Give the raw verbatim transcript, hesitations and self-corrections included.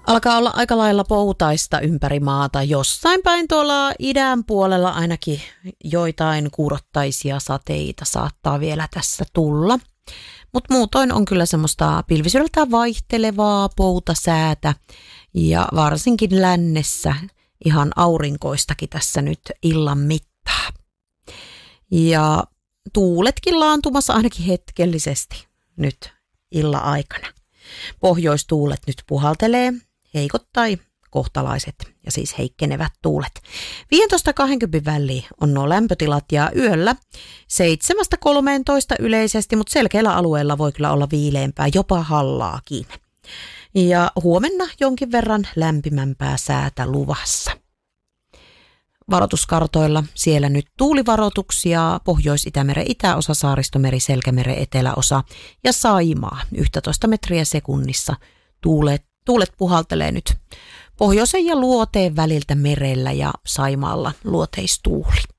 Alkaa olla aika lailla poutaista ympäri maata. Jossain päin tuolla idän puolella ainakin joitain kuurottaisia sateita saattaa vielä tässä tulla. Mutta muutoin on kyllä semmoista pilvisyydeltään vaihtelevaa poutasäätä ja varsinkin lännessä ihan aurinkoistakin tässä nyt illan mittaa. Ja tuuletkin laantumassa ainakin hetkellisesti nyt illan aikana. Pohjoistuulet nyt puhaltelee, heikot tai kohtalaiset ja siis heikkenevät tuulet. viisitoista kaksikymmentä väliin on nuo lämpötilat ja yöllä seitsemästä kolmeentoista yleisesti, mutta selkeillä alueilla voi kyllä olla viileämpää, jopa hallaakin. Ja huomenna jonkin verran lämpimämpää säätä luvassa. Varoituskartoilla siellä nyt tuulivaroituksia, Pohjois-Itämeren itäosa, Saaristomeri, Selkämeren eteläosa ja Saimaa. yksitoista metriä sekunnissa tuulet, tuulet puhaltelee nyt pohjoisen ja luoteen väliltä merellä ja Saimaalla luoteistuuli.